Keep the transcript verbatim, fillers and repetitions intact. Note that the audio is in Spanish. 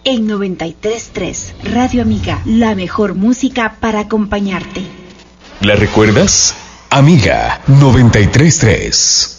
En noventa y tres punto tres, Radio Amiga, la mejor música para acompañarte. ¿La recuerdas? Amiga noventa y tres punto tres.